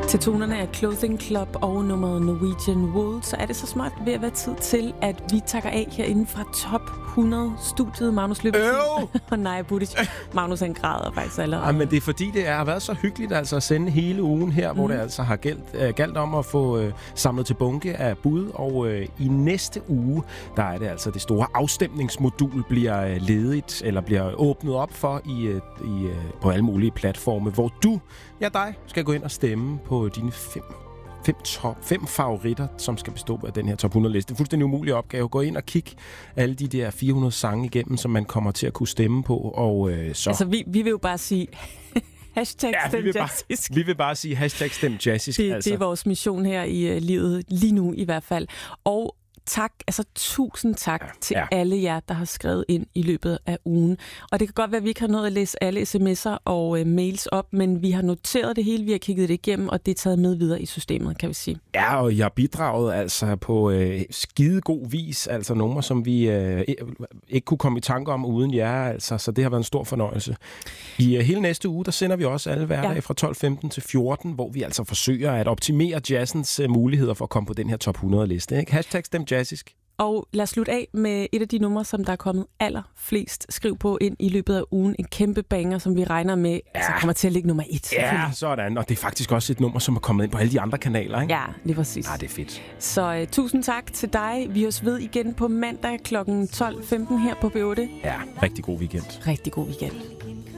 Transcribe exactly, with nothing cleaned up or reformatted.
Til tonerne af Clothing Club og nummeret Norwegian Wool, så er det så smart ved at være tid til, at vi takker af herinde fra Top hundrede studiet. Magnus Løbet og nej, Budic. Magnus han græder faktisk allerede. Ja, men det er fordi, det har været så hyggeligt altså, at sende hele ugen her, mm. hvor det altså har galt, uh, galt om at få uh, samlet til bunke af bud. Og uh, i næste uge, der er det altså det store afstemningsmodul bliver uh, ledigt, eller bliver åbnet op for i, uh, i, uh, på alle mulige platforme, hvor du, ja dig, skal gå ind og stemme på dine fem Fem, top, fem favoritter, som skal bestå af den her top hundrede-liste. Det er en fuldstændig umulig opgave. Gå ind og kig alle de der fire hundrede sange igennem, som man kommer til at kunne stemme på. Og øh, så... Altså, vi, vi vil jo bare sige... Hashtag ja, stem vi vil, jazzist. bare, vi vil bare sige hashtag stem jazzist. Det, altså. det er vores mission her i uh, livet, lige nu i hvert fald. Og tak, altså tusind tak ja, til ja. alle jer, der har skrevet ind i løbet af ugen. Og det kan godt være, at vi ikke har nået at læse alle sms'er og øh, mails op, men vi har noteret det hele, vi har kigget det igennem, og det er taget med videre i systemet, kan vi sige. Ja, og jeg har bidraget altså på øh, skidegod vis, altså numre, som vi øh, ikke kunne komme i tanke om uden jer, altså, så det har været en stor fornøjelse. I øh, hele næste uge, der sender vi også alle hverdage ja. fra tolv femten til fjorten, hvor vi altså forsøger at optimere jazzens øh, muligheder for at komme på den her top hundrede-liste. Ikke? Hashtag stem jazzisk. Og lad os slutte af med et af de numre, som der er kommet allerflest skriv på ind i løbet af ugen. En kæmpe banger, som vi regner med, ja. altså kommer til at ligge nummer et. Ja, sådan. Og det er faktisk også et nummer, som er kommet ind på alle de andre kanaler, ikke? Ja, lige præcis. Ja, det er fedt. Så uh, tusind tak til dig. Vi høres ved igen på mandag klokken tolv femten her på B otte. Ja, rigtig god weekend. Rigtig god weekend.